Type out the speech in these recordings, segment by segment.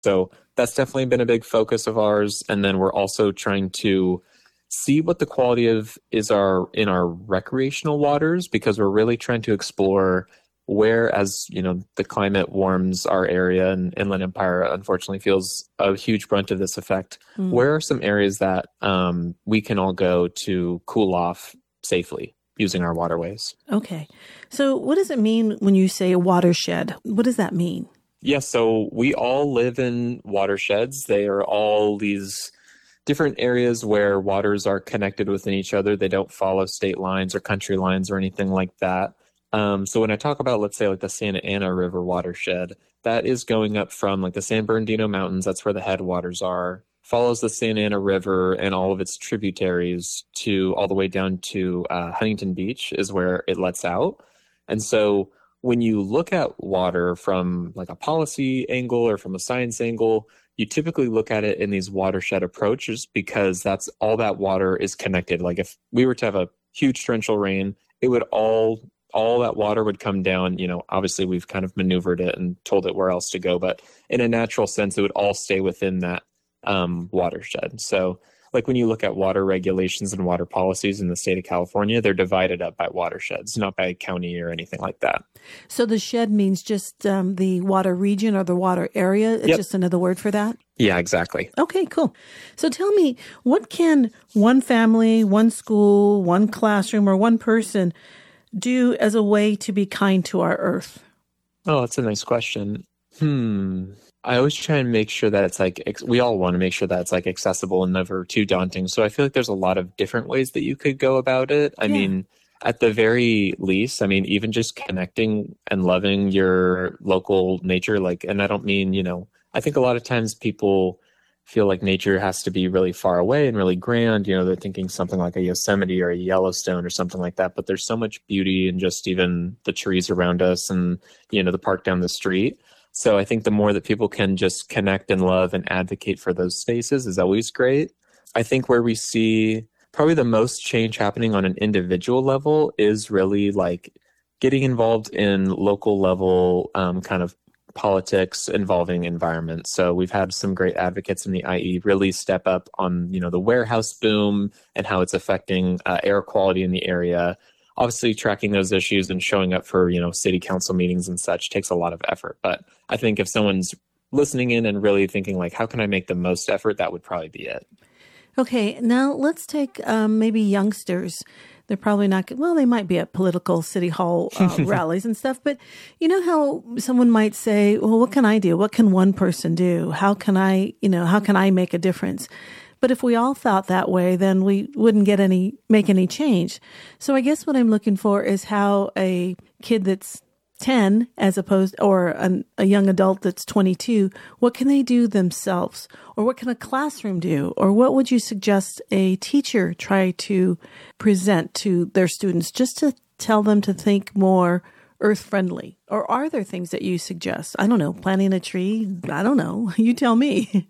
So that's definitely been a big focus of ours. And then we're also trying to see what the quality of is our in our recreational waters, because we're really trying to explore where, as you know, the climate warms our area, and Inland Empire unfortunately feels a huge brunt of this effect. Where are some areas that we can all go to cool off safely using our waterways? Okay. So what does it mean when you say a watershed? What does that mean? Yes, so we all live in watersheds. They are all these different areas where waters are connected within each other. They don't follow state lines or country lines or anything like that. So when I talk about, let's say, like the Santa Ana River watershed, that is going up from like the San Bernardino Mountains. That's where the headwaters are. Follows the Santa Ana River and all of its tributaries to all the way down to Huntington Beach is where it lets out. And so when you look at water from like a policy angle or from a science angle, you typically look at it in these watershed approaches because that's all that water is connected. Like if we were to have a huge torrential rain, it would all that water would come down. You know, obviously we've kind of maneuvered it and told it where else to go, but in a natural sense, it would all stay within that watershed. So like when you look at water regulations and water policies in the state of California, they're divided up by watersheds, not by county or anything like that. So the shed means just the water region or the water area? It's just another word for that? Yeah, exactly. Okay, cool. So tell me, what can one family, one school, one classroom, or one person do as a way to be kind to our earth? Oh, that's a nice question. I always try and make sure that it's like, we all want to make sure that it's like accessible and never too daunting. So I feel like there's a lot of different ways that you could go about it. I mean, at the very least, I mean, even just connecting and loving your local nature, like, and I don't mean, you know, I think a lot of times people feel like nature has to be really far away and really grand. You know, they're thinking something like a Yosemite or a Yellowstone or something like that. But there's so much beauty in just even the trees around us and, you know, the park down the street. So I think the more that people can just connect and love and advocate for those spaces is always great. I think where we see probably the most change happening on an individual level is really like getting involved in local level kind of politics involving environment. So we've had some great advocates in the IE really step up on, you know, the warehouse boom and how it's affecting air quality in the area. Obviously, tracking those issues and showing up for, you know, city council meetings and such takes a lot of effort. But I think if someone's listening in and really thinking like, how can I make the most effort, that would probably be it. Okay, now let's take maybe youngsters. They're probably not, well, they might be at political city hall rallies and stuff, but you know how someone might say, well, what can I do? What can one person do? How can I make a difference? But if we all thought that way, then we wouldn't make any change. So I guess what I'm looking for is how a kid that's 10 as opposed, or a young adult that's 22, what can they do themselves? Or what can a classroom do? Or what would you suggest a teacher try to present to their students just to tell them to think more earth-friendly? Or are there things that you suggest? I don't know, planting a tree? I don't know. You tell me.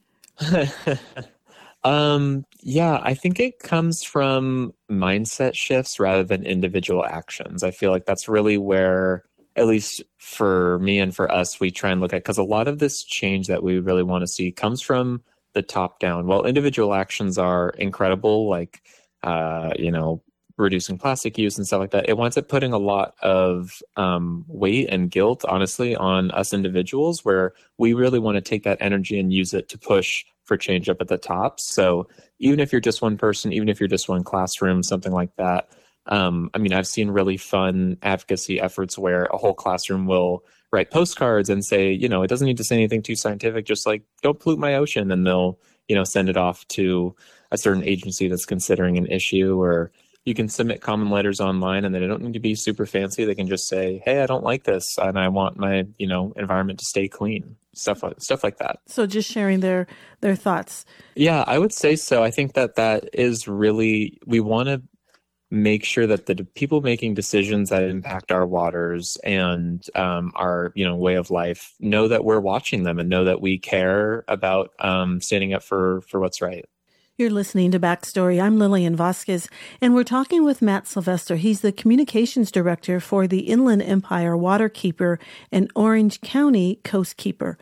Yeah, I think it comes from mindset shifts rather than individual actions. I feel like that's really where, at least for me and for us, we try and look at, because a lot of this change that we really want to see comes from the top down. While individual actions are incredible, like, you know, reducing plastic use and stuff like that, it winds up putting a lot of weight and guilt, honestly, on us individuals, where we really want to take that energy and use it to push for change up at the top. So even if you're just one person, even if you're just one classroom, something like that, I mean, I've seen really fun advocacy efforts where a whole classroom will write postcards and say, you know, it doesn't need to say anything too scientific, just like, don't pollute my ocean. And they'll, you know, send it off to a certain agency that's considering an issue. Or you can submit comment letters online, and they don't need to be super fancy. They can just say, hey, I don't like this, and I want my, you know, environment to stay clean. Stuff like that. So just sharing their thoughts. Yeah, I would say so. I think that is really, we want to make sure that the people making decisions that impact our waters and our, you know, way of life know that we're watching them and know that we care about standing up for what's right. You're listening to Backstory. I'm Lillian Vasquez, and we're talking with Matt Sylvester. He's the communications director for the Inland Empire Waterkeeper and Orange County Coastkeeper.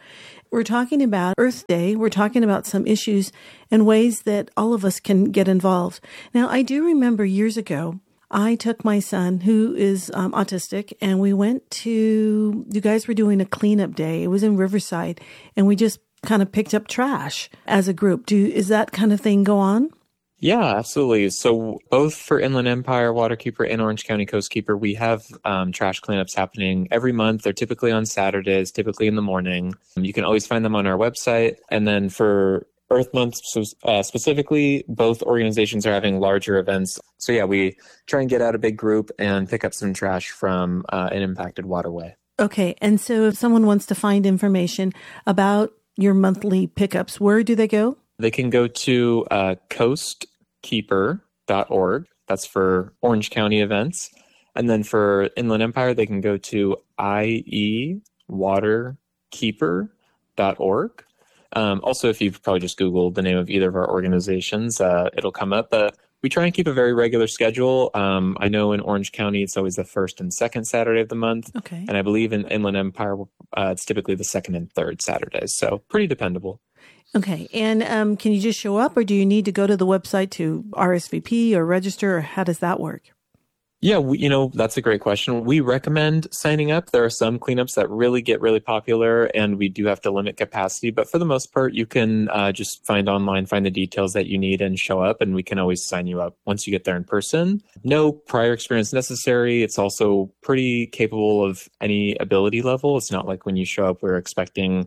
we're talking about Earth Day. We're talking about some issues and ways that all of us can get involved. Now, I do remember years ago, I took my son, who is autistic, and we went to, you guys were doing a cleanup day. It was in Riverside, and we just kind of picked up trash as a group. Is that kind of thing go on? Yeah, absolutely. So both for Inland Empire Waterkeeper and Orange County Coastkeeper, we have trash cleanups happening every month. They're typically on Saturdays, typically in the morning. You can always find them on our website. And then for Earth Month specifically, both organizations are having larger events. So yeah, we try and get out a big group and pick up some trash from an impacted waterway. Okay. And so if someone wants to find information about your monthly pickups, where do they go? They can go to coastkeeper.org. That's for Orange County events. And then for Inland Empire, they can go to iewaterkeeper.org. Also, if you've probably just Googled the name of either of our organizations, it'll come up. We try and keep a very regular schedule. I know in Orange County, it's always the first and second Saturday of the month. Okay. And I believe in Inland Empire, it's typically the second and third Saturdays. So pretty dependable. Okay. And can you just show up, or do you need to go to the website to RSVP or register, or how does that work? Yeah, that's a great question. We recommend signing up. There are some cleanups that really get really popular, and we do have to limit capacity. But for the most part, you can just find the details that you need and show up, and we can always sign you up once you get there in person. No prior experience necessary. It's also pretty capable of any ability level. It's not like when you show up, we're expecting,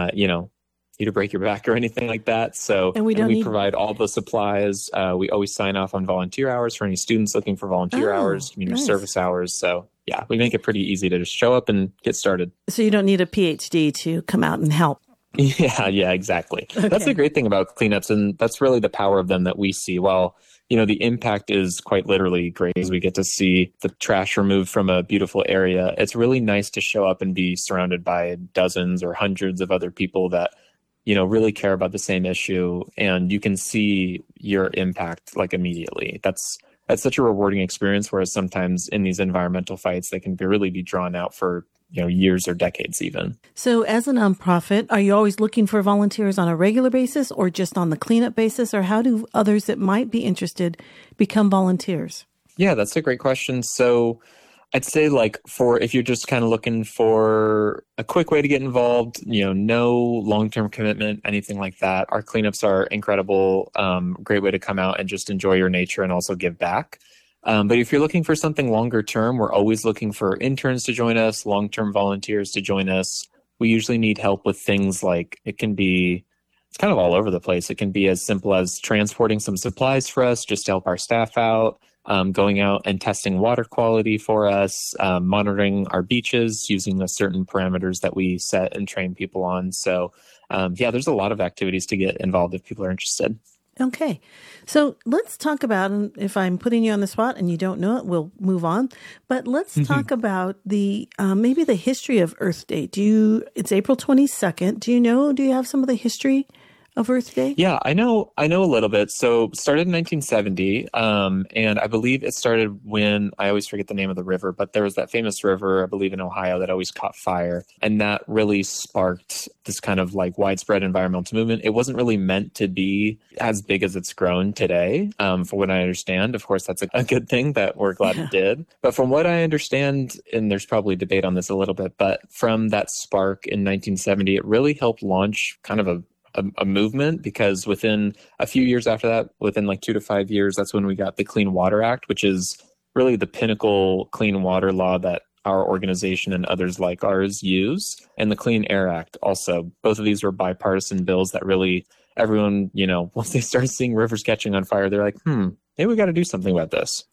you to break your back or anything like that. So we provide all the supplies. We always sign off on volunteer hours for any students looking for volunteer hours, community service hours. So yeah, we make it pretty easy to just show up and get started. So you don't need a PhD to come out and help. Yeah, exactly. Okay. That's the great thing about cleanups, and that's really the power of them that we see. While the impact is quite literally great as we get to see the trash removed from a beautiful area. It's really nice to show up and be surrounded by dozens or hundreds of other people that really care about the same issue, and you can see your impact like immediately. That's such a rewarding experience, whereas sometimes in these environmental fights, they can really be drawn out for years or decades even. So as a nonprofit, are you always looking for volunteers on a regular basis or just on the cleanup basis, or how do others that might be interested become volunteers? Yeah, that's a great question. So I'd say if you're just kind of looking for a quick way to get involved, no long-term commitment, anything like that, our cleanups are incredible, great way to come out and just enjoy your nature and also give back. But if you're looking for something longer term, we're always looking for interns to join us, long-term volunteers to join us. We usually need help with things like it's kind of all over the place. It can be as simple as transporting some supplies for us just to help our staff out. Going out and testing water quality for us, monitoring our beaches using the certain parameters that we set and train people on. So, there's a lot of activities to get involved if people are interested. Okay. So let's talk about, and if I'm putting you on the spot and you don't know it, we'll move on. But let's talk about maybe the history of Earth Day. It's April 22nd. Do you have some of the history of Earth Day? Yeah, I know a little bit. So started in 1970, and I believe it started when, I always forget the name of the river, but there was that famous river, I believe in Ohio, that always caught fire. And that really sparked this kind of widespread environmental movement. It wasn't really meant to be as big as it's grown today, for what I understand. Of course, that's a good thing that we're glad it did. But from what I understand, and there's probably debate on this a little bit, but from that spark in 1970, it really helped launch kind of a movement, because within a few years after that, within 2 to 5 years, that's when we got the Clean Water Act, which is really the pinnacle clean water law that our organization and others like ours use, and the Clean Air Act also. Both of these were bipartisan bills that really everyone, once they started seeing rivers catching on fire, they're like, maybe we got to do something about this.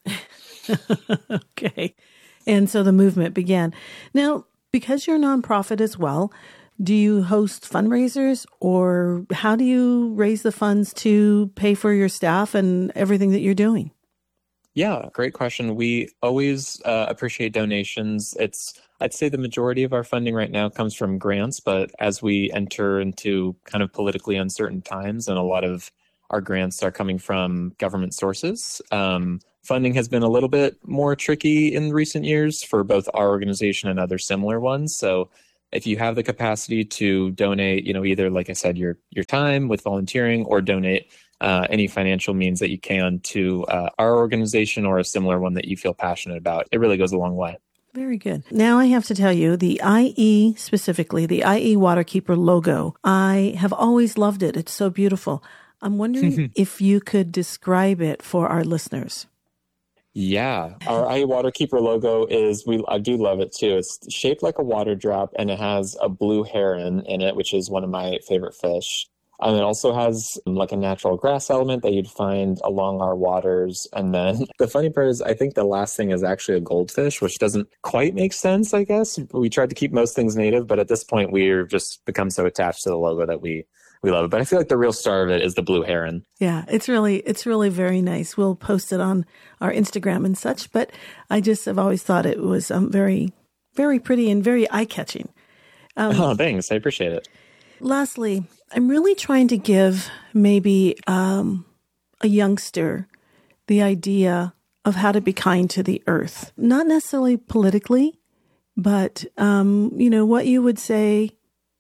Okay. And so the movement began. Now, because you're a nonprofit as well, do you host fundraisers, or how do you raise the funds to pay for your staff and everything that you're doing? Yeah, great question. We always appreciate donations. I'd say the majority of our funding right now comes from grants, but as we enter into kind of politically uncertain times, and a lot of our grants are coming from government sources, funding has been a little bit more tricky in recent years for both our organization and other similar ones. So if you have the capacity to donate, either, like I said, your time with volunteering, or donate any financial means that you can to our organization or a similar one that you feel passionate about, it really goes a long way. Very good. Now I have to tell you, the IE specifically, the IE Waterkeeper logo, I have always loved it. It's so beautiful. I'm wondering if you could describe it for our listeners. Yeah, our IE Waterkeeper logo I do love it too. It's shaped like a water drop, and it has a blue heron in it, which is one of my favorite fish. And it also has like a natural grass element that you'd find along our waters. And then the funny part is, I think the last thing is actually a goldfish, which doesn't quite make sense, I guess. We tried to keep most things native, but at this point we've just become so attached to the logo that we love it. But I feel like the real star of it is the blue heron. Yeah, it's really very nice. We'll post it on our Instagram and such, but I just have always thought it was very, very pretty and very eye-catching. Oh, thanks. I appreciate it. Lastly, I'm really trying to give maybe a youngster the idea of how to be kind to the earth. Not necessarily politically, but, what you would say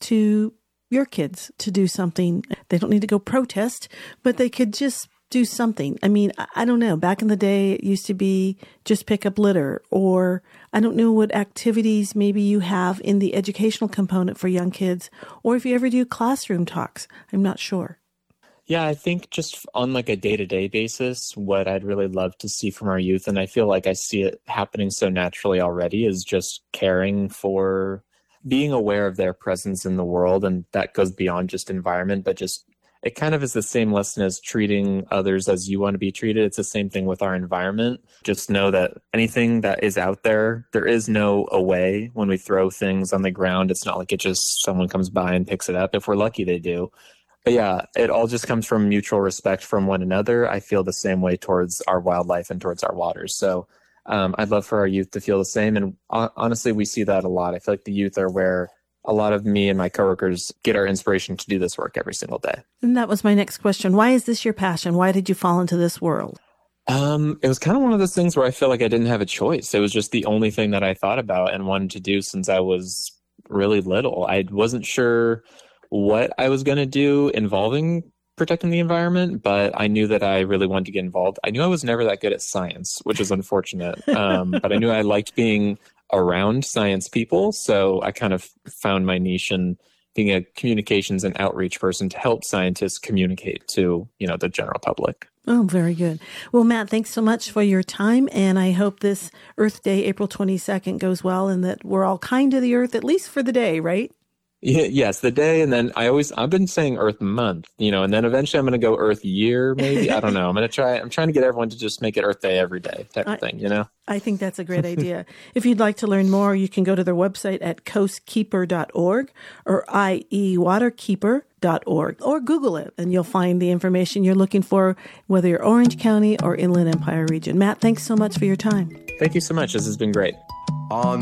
to your kids to do something. They don't need to go protest, but they could just do something. I mean, I don't know. Back in the day, it used to be just pick up litter, or I don't know what activities maybe you have in the educational component for young kids, or if you ever do classroom talks. I'm not sure. Yeah, I think just on like a day-to-day basis, what I'd really love to see from our youth, and I feel like I see it happening so naturally already, is just caring for, being aware of their presence in the world. And that goes beyond just environment, but just it kind of is the same lesson as treating others as you want to be treated. It's the same thing with our environment. Just know that anything that is out there is no away when we throw things on the ground. It's not like it just someone comes by and picks it up. If we're lucky, they do. But yeah, it all just comes from mutual respect from one another. I feel the same way towards our wildlife and towards our waters. So I'd love for our youth to feel the same. And honestly, we see that a lot. I feel like the youth are where a lot of me and my coworkers get our inspiration to do this work every single day. And that was my next question. Why is this your passion? Why did you fall into this world? It was kind of one of those things where I feel like I didn't have a choice. It was just the only thing that I thought about and wanted to do since I was really little. I wasn't sure what I was going to do involving protecting the environment, but I knew that I really wanted to get involved. I knew I was never that good at science, which is unfortunate. But I knew I liked being around science people. So I kind of found my niche in being a communications and outreach person to help scientists communicate to, the general public. Oh, very good. Well, Matt, thanks so much for your time. And I hope this Earth Day, April 22nd, goes well and that we're all kind to the earth, at least for the day, right? Yes, the day, and then I've been saying Earth Month, and then eventually I'm going to go Earth Year, maybe. I don't know. I'm trying to get everyone to just make it Earth Day every day type of thing, I think that's a great idea. If you'd like to learn more, you can go to their website at coastkeeper.org or iewaterkeeper.org, or Google it, and you'll find the information you're looking for, whether you're Orange County or Inland Empire region. Matt, thanks so much for your time. Thank you so much. This has been great.